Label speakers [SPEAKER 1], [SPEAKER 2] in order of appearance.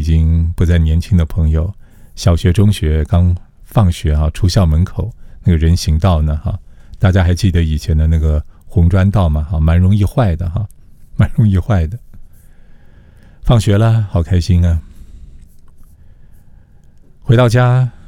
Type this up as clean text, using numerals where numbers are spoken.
[SPEAKER 1] 已经不再年轻的朋友，小学、中学刚放学出校门口那个人行道呢大家还记得以前的那个红砖道吗？蛮容易坏的蛮容易坏的。放学了，好开心啊！回到家